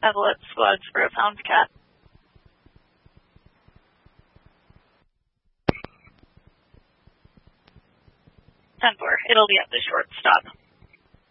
Evelyn squads for a pound cat. 10-4. It'll be at the short stop.